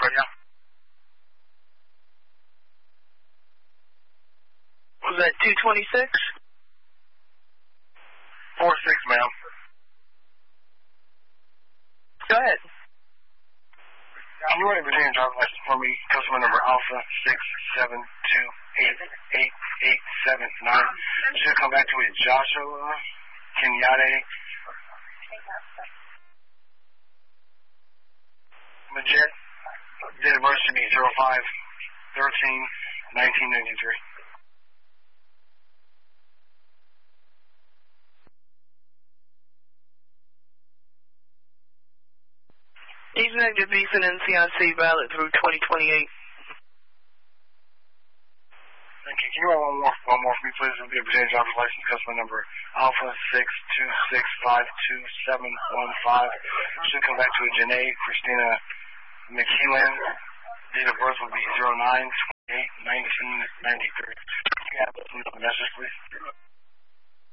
radio. Was that 226? 46, ma'am. Go ahead. Can you write a Virginia driver's license for me? Customer number Alpha 672888879. Should come back to it. Joshua Kenyatte Majid. Date of birth should be 05/13/1993. He's an active decent NCIC valid through 2028. Thank you. Can you write one more for me, please? It'll be a Virginia driver's license, customer number Alpha 626527715. Should come back to a Janae Christina McKeelan. Date of birth will be 09/28/1993. Can you have a message, please?